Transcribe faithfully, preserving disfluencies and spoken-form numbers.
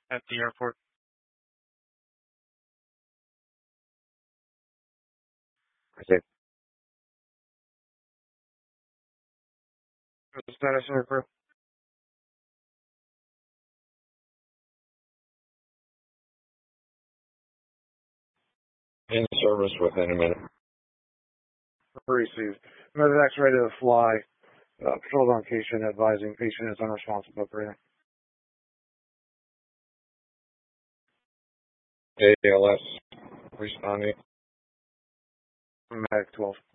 at the airport. Okay. What's the status of crew? In service within a minute. Received. Medevac's ready to fly. Uh, patrol location advising patient is unresponsive but breathing. A L S responding. Medic twelve.